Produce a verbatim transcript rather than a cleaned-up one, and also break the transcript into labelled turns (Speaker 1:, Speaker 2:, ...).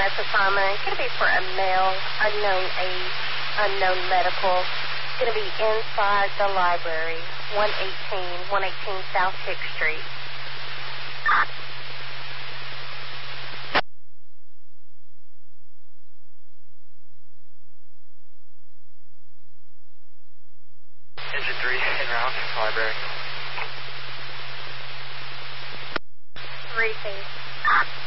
Speaker 1: dispatch assignment. It's going to be for a male, unknown age, unknown medical. It's going to be inside the library, one eighteen, one eighteen South Hicks Street.
Speaker 2: Engine three, en route, library.
Speaker 1: Three, please.